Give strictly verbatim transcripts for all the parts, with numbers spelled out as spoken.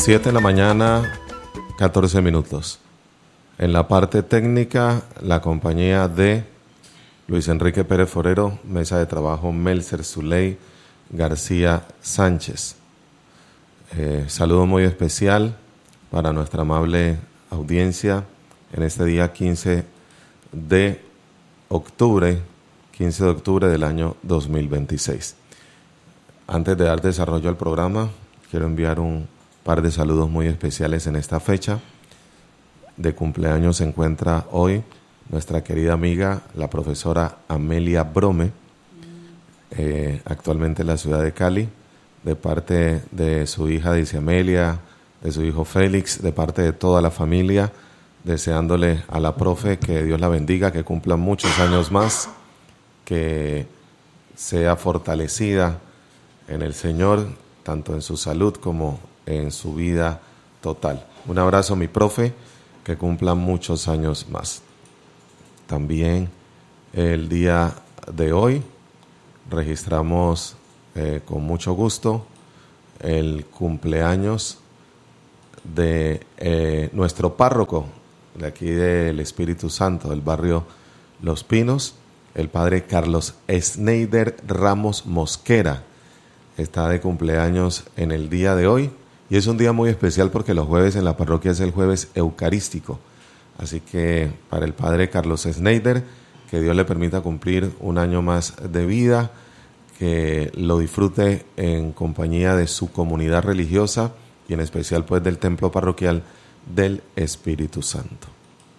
siete de la mañana, catorce minutos. En la parte técnica, la compañía de Luis Enrique Pérez Forero, mesa de trabajo Melcer Zuley García Sánchez. Eh, saludo muy especial para nuestra amable audiencia en este día quince de octubre, quince de octubre del año dos mil veintiséis. Antes de dar desarrollo al programa, quiero enviar un par de saludos muy especiales en esta fecha. De cumpleaños se encuentra hoy nuestra querida amiga, la profesora Amelia Brome, eh, actualmente en la ciudad de Cali, de parte de su hija, dice Amelia, de su hijo Félix, de parte de toda la familia, deseándole a la profe que Dios la bendiga, que cumpla muchos años más, que sea fortalecida en el Señor, tanto en su salud como en su vida total. Un abrazo, mi profe, que cumpla muchos años más. También el día de hoy registramos eh, con mucho gusto el cumpleaños de eh, nuestro párroco de aquí del Espíritu Santo, del barrio Los Pinos, el padre Carlos Schneider Ramos Mosquera. Está de cumpleaños en el día de hoy y es un día muy especial porque los jueves en la parroquia es el jueves eucarístico. Así que para el padre Carlos Schneider, que Dios le permita cumplir un año más de vida, que lo disfrute en compañía de su comunidad religiosa y en especial pues del templo parroquial del Espíritu Santo.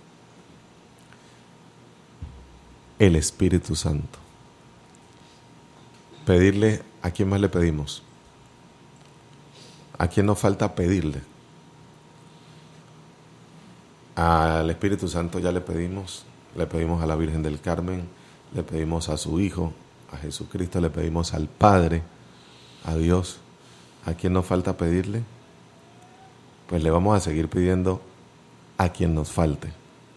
El Espíritu Santo. Pedirle, ¿a quién más le pedimos? ¿A quién nos falta pedirle? Al Espíritu Santo ya le pedimos, le pedimos a la Virgen del Carmen, le pedimos a su Hijo, a Jesucristo, le pedimos al Padre, a Dios. ¿A quién nos falta pedirle? Pues le vamos a seguir pidiendo a quien nos falte.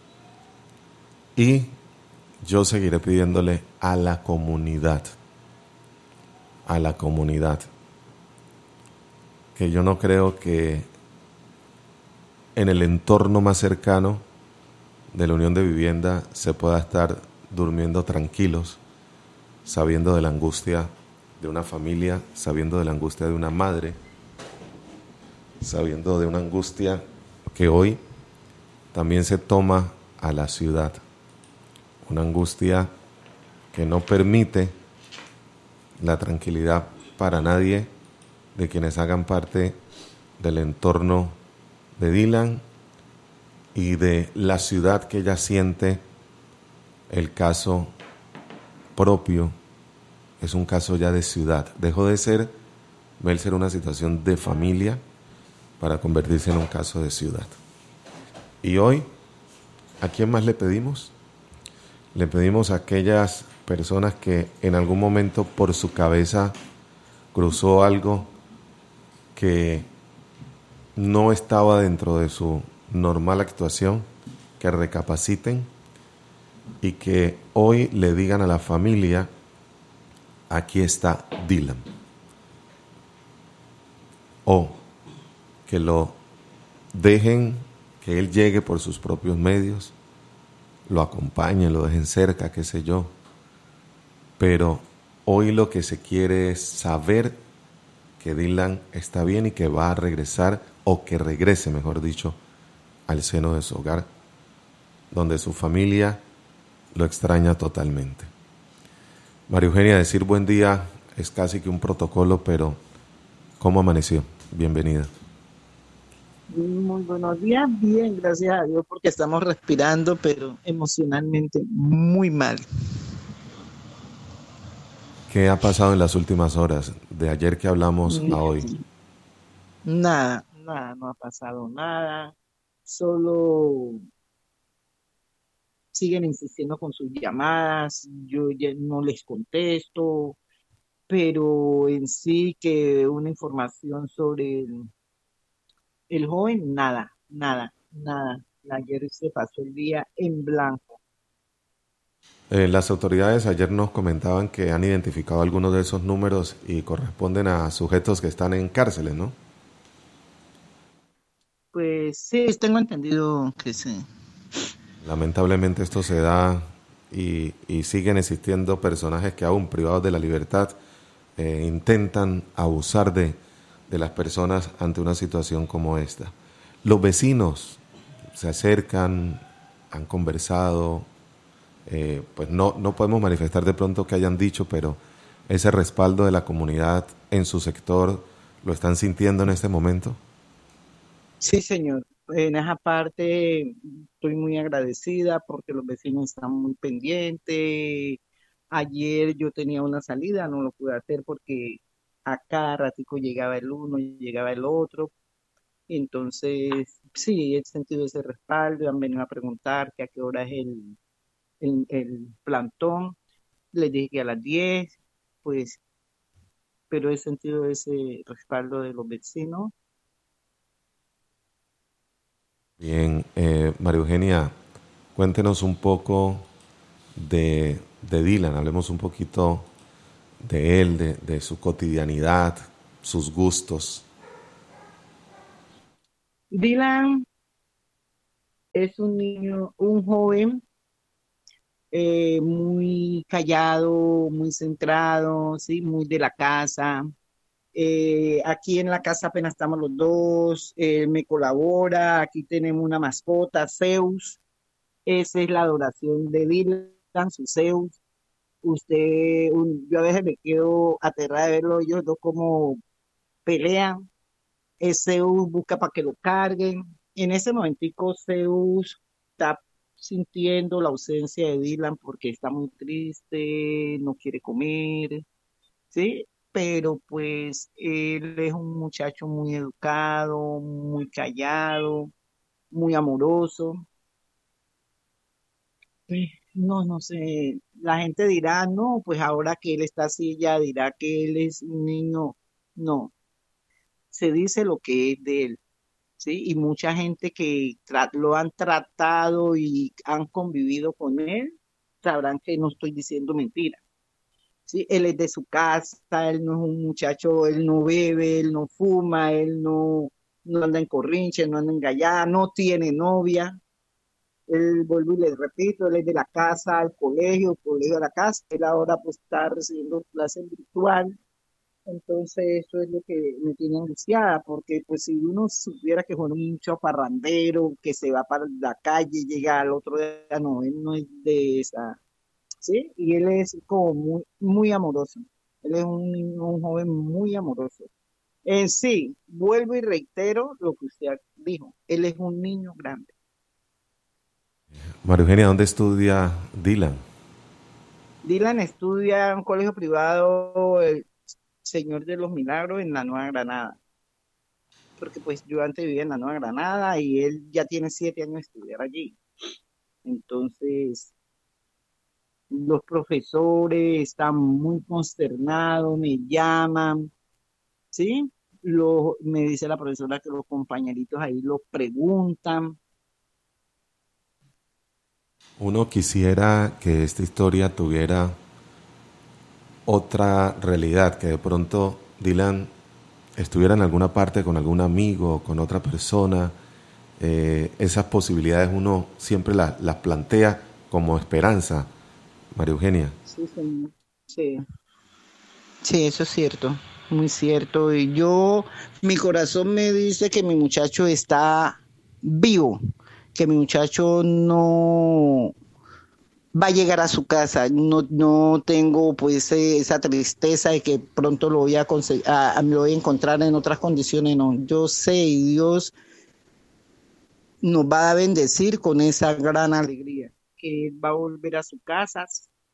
Y yo seguiré pidiéndole a la comunidad, a la comunidad, que yo no creo que en el entorno más cercano de la Unión de Vivienda se pueda estar durmiendo tranquilos, sabiendo de la angustia de una familia, sabiendo de la angustia de una madre, sabiendo de una angustia que hoy también se toma a la ciudad, una angustia que no permite la tranquilidad para nadie de quienes hagan parte del entorno de Dylan y de la ciudad que ella siente. El caso propio es un caso ya de ciudad. Dejó de ser, de ser una situación de familia para convertirse en un caso de ciudad. Y hoy, ¿a quién más le pedimos? Le pedimos a aquellas personas que en algún momento por su cabeza cruzó algo que no estaba dentro de su normal actuación, que recapaciten y que hoy le digan a la familia: aquí está Dylan. O que lo dejen, que él llegue por sus propios medios, lo acompañen, lo dejen cerca, qué sé yo. Pero hoy lo que se quiere es saber que Dylan está bien y que va a regresar, o que regrese, mejor dicho, al seno de su hogar, donde su familia lo extraña totalmente. María Eugenia, decir buen día es casi que un protocolo, pero ¿cómo amaneció? Bienvenida. Muy buenos días, bien, gracias a Dios, porque estamos respirando, pero emocionalmente muy mal. ¿Qué ha pasado en las últimas horas, de ayer que hablamos a hoy? Nada, nada, no ha pasado nada, solo siguen insistiendo con sus llamadas, yo ya no les contesto, pero en sí que una información sobre el, el joven, nada, nada, nada. Ayer se pasó el día en blanco. Eh, las autoridades ayer nos comentaban que han identificado algunos de esos números y corresponden a sujetos que están en cárceles, ¿no? Pues sí, tengo entendido que sí. Lamentablemente esto se da y, y siguen existiendo personajes que aún privados de la libertad eh, intentan abusar de, de las personas ante una situación como esta. Los vecinos se acercan, han conversado, eh, pues no, no podemos manifestar de pronto que hayan dicho, pero ese respaldo de la comunidad en su sector lo están sintiendo en este momento. Sí, señor. En esa parte estoy muy agradecida porque los vecinos están muy pendientes. Ayer yo tenía una salida, no lo pude hacer porque a cada ratico llegaba el uno y llegaba el otro. Entonces, sí, he sentido ese respaldo, han venido a preguntar que a qué hora es el, el, el plantón. Les dije que a las diez, pues, pero he sentido ese respaldo de los vecinos. Bien, eh, María Eugenia, cuéntenos un poco de, de Dylan, hablemos un poquito de él, de, de su cotidianidad, sus gustos. Dylan es un niño, un joven eh, muy callado, muy centrado, sí, muy de la casa. Eh, aquí en la casa apenas estamos los dos, él me colabora, aquí tenemos una mascota, Zeus, esa es la adoración de Dylan, su Zeus. Usted, un- yo a veces me quedo aterrada de verlo ellos dos como pelean. Eh, Zeus busca para que lo carguen. En ese momentico Zeus está sintiendo la ausencia de Dylan porque está muy triste, no quiere comer, ¿sí? Pero pues él es un muchacho muy educado, muy callado, muy amoroso. Pues, no, no sé, la gente dirá, no, pues ahora que él está así, ya dirá que él es un niño. No, se dice lo que es de él. ¿Sí? Y mucha gente que tra- lo han tratado y han convivido con él, sabrán que no estoy diciendo mentira, ¿sí? Él es de su casa, él no es un muchacho, él no bebe, él no fuma, él no, no anda en corrinche, no anda en gallada, no tiene novia. Él, vuelvo y les repito, él es de la casa al colegio, colegio a la casa. Él ahora pues está recibiendo clases virtual. Entonces, eso es lo que me tiene angustiada, porque pues si uno supiera que fue un chaparrandero, que se va para la calle, llega al otro día, no, él no es de esa, ¿sí? Y él es como muy, muy amoroso. Él es un, niño- un joven muy amoroso. En sí, vuelvo y reitero lo que usted dijo, él es un niño grande. María Eugenia, ¿dónde estudia Dylan? Dylan estudia en un colegio privado, el Señor de los Milagros, en la Nueva Granada. Porque pues yo antes vivía en la Nueva Granada y él ya tiene siete años de estudiar allí. Entonces, los profesores están muy consternados, me llaman, ¿sí? Lo, me dice la profesora que los compañeritos ahí lo preguntan. Uno quisiera que esta historia tuviera otra realidad, que de pronto Dylan estuviera en alguna parte con algún amigo, con otra persona. Eh, esas posibilidades uno siempre la- las plantea como esperanza, María Eugenia. Sí, señor. Sí, sí, eso es cierto, muy cierto. Y yo, mi corazón me dice que mi muchacho está vivo, que mi muchacho no va a llegar a su casa. No, no tengo pues eh, esa tristeza de que pronto lo voy a, conse- a, a- me lo voy a encontrar en otras condiciones. No, yo sé y Dios nos va a bendecir con esa gran alegría, que él va a volver a su casa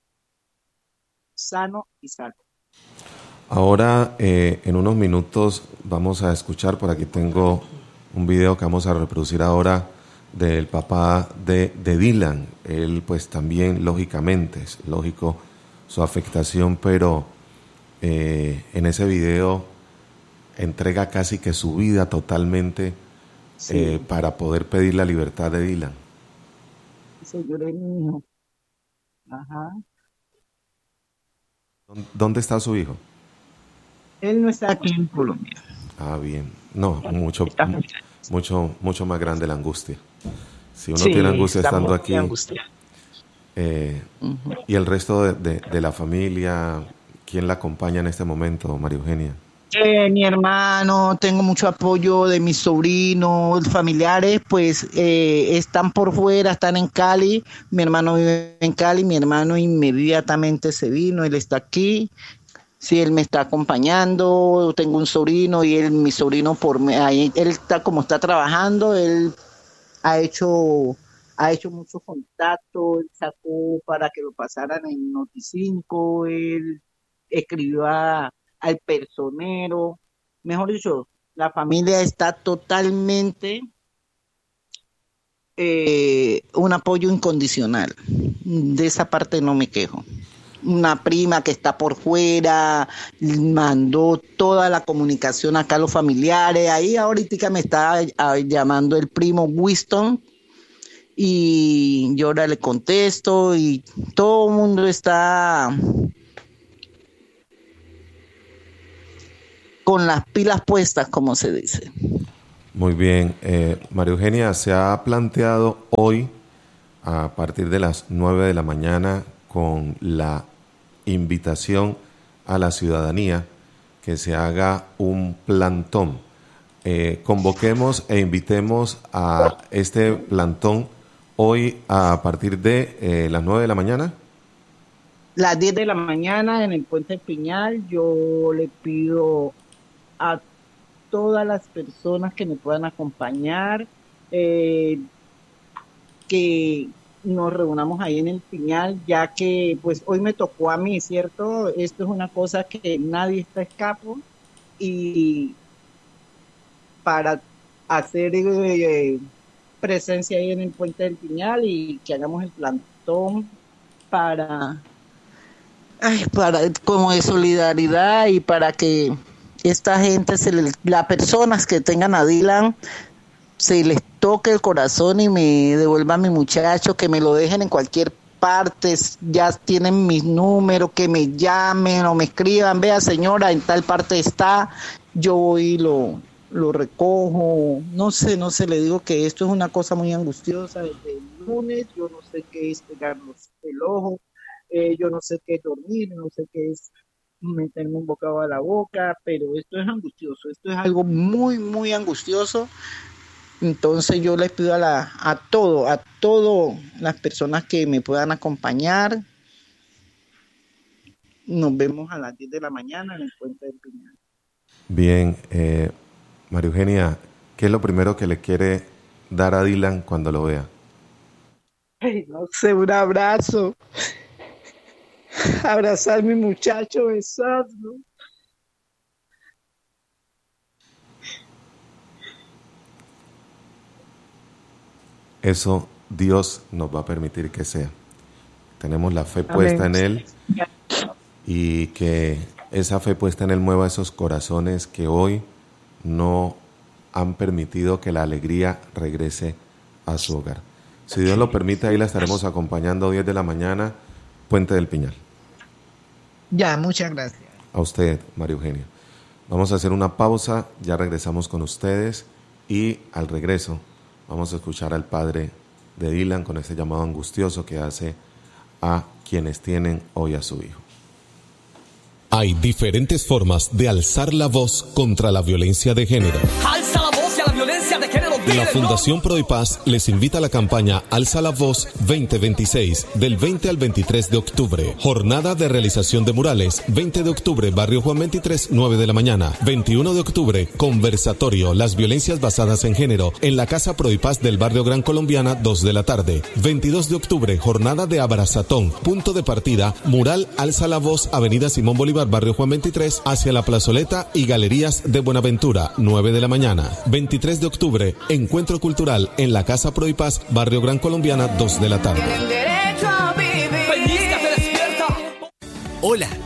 sano y salvo. Ahora, eh, en unos minutos, vamos a escuchar, por aquí tengo un video que vamos a reproducir ahora del papá de, de Dylan. Él, pues también, lógicamente, es lógico su afectación, pero eh, en ese video entrega casi que su vida totalmente eh, Sí, para poder pedir la libertad de Dylan. Señor es mi hijo. Ajá. ¿Dónde está su hijo? Él no está aquí en Colombia. Ah, bien. No, mucho, Está fuera. mucho, mucho más grande la angustia. Si uno Sí, tiene angustia está estando muy aquí, angustiada. eh, Ujú. y el resto de, de, de la familia, ¿quién la acompaña en este momento, María Eugenia? Eh, mi hermano, tengo mucho apoyo de mis sobrinos, familiares, pues eh, están por fuera, están en Cali. Mi hermano vive en Cali, mi hermano inmediatamente se vino, él está aquí. Sí, él me está acompañando. Tengo un sobrino y él, mi sobrino, por me- ahí, él está como está trabajando, él ha hecho, ha hecho mucho contacto, él sacó para que lo pasaran en Noticinco, él escribió a- al personero, mejor dicho, la familia está totalmente eh, un apoyo incondicional. De esa parte no me quejo. Una prima que está por fuera, mandó toda la comunicación acá a los familiares. Ahí ahorita me está ah, llamando el primo Winston y yo ahora le contesto y todo el mundo está con las pilas puestas, como se dice. Muy bien. Eh, María Eugenia, se ha planteado hoy, a partir de las nueve de la mañana, con la invitación a la ciudadanía que se haga un plantón. Eh, convoquemos e invitemos a este plantón hoy a partir de eh, las nueve de la mañana. Las diez de la mañana en el Puente Piñal, yo le pido a todas las personas que me puedan acompañar, eh, que nos reunamos ahí en el Piñal, ya que pues hoy me tocó a mí, ¿cierto? Esto es una cosa que nadie está a escapo y para hacer eh, presencia ahí en el Puente del Piñal y que hagamos el plantón para, ay, para como de solidaridad y para que esta gente, se le, las personas que tengan a Dylan, se les toque el corazón y me devuelvan a mi muchacho, que me lo dejen en cualquier parte, ya tienen mis números, que me llamen o me escriban, vea señora, en tal parte está, yo voy y lo, lo recojo, no sé, no sé, le digo que esto es una cosa muy angustiosa desde el lunes, yo no sé qué es pegarnos el ojo, eh, yo no sé qué es dormir, no sé qué es meterme un bocado a la boca, pero esto es angustioso, esto es algo muy, muy angustioso. Entonces yo les pido a, la, a todo, a todas las personas que me puedan acompañar. Nos vemos a las diez de la mañana en el Puente del Piñal. Bien, eh, María Eugenia, ¿qué es lo primero que le quiere dar a Dylan cuando lo vea? Ay, no sé, un abrazo. Abrazar a mi muchacho, besarlo. Eso Dios nos va a permitir que sea. Tenemos la fe puesta Amén. en Él y que esa fe puesta en Él mueva esos corazones que hoy no han permitido que la alegría regrese a su hogar. Si Dios lo permite, ahí la estaremos acompañando diez de la mañana, Puente del Piñal. Ya, muchas gracias. A usted, María Eugenia. Vamos a hacer una pausa, ya regresamos con ustedes y al regreso vamos a escuchar al padre de Dylan con ese llamado angustioso que hace a quienes tienen hoy a su hijo. Hay diferentes formas de alzar la voz contra la violencia de género. Alza la voz y a la violencia de género. La Fundación Pro y Paz les invita a la campaña Alza la Voz veinte veintiséis del veinte al veintitrés de octubre. Jornada de realización de murales, veinte de octubre, Barrio Juan veintitrés, nueve de la mañana. veintiuno de octubre, conversatorio, las violencias basadas en género, en la Casa Pro y Paz del Barrio Gran Colombiana, dos de la tarde. veintidós de octubre, jornada de abrazatón. Punto de partida, mural Alza la Voz, Avenida Simón Bolívar, Barrio Juan veintitrés, hacia la plazoleta y galerías de Buenaventura, nueve de la mañana. veintitrés de octubre, encuentro cultural en la Casa Pro y Paz, Barrio Gran Colombiana, dos de la tarde. Pellizca, te despierta. Hola,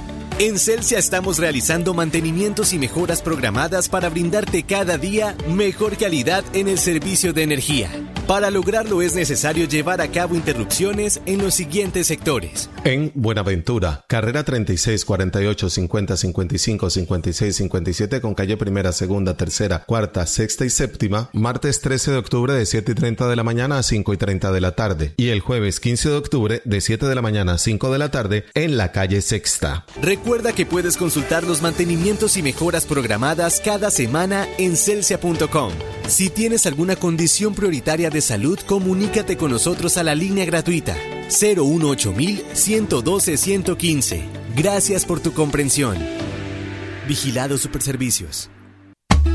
En Celsia estamos realizando mantenimientos y mejoras programadas para brindarte cada día mejor calidad en el servicio de energía. Para lograrlo es necesario llevar a cabo interrupciones en los siguientes sectores. En Buenaventura, carrera treinta y seis, cuarenta y ocho, cincuenta, cincuenta y cinco, cincuenta y seis, cincuenta y siete con calle primera, segunda, tercera, cuarta, sexta y séptima, martes trece de octubre de siete y treinta de la mañana a cinco y treinta de la tarde y el jueves quince de octubre de siete de la mañana a cinco de la tarde en la calle Sexta. Recuerda que puedes consultar los mantenimientos y mejoras programadas cada semana en celsia punto com. Si tienes alguna condición prioritaria de salud, comunícate con nosotros a la línea gratuita cero uno ocho mil, ciento doce, ciento quince. Gracias por tu comprensión. Vigilado Superservicios.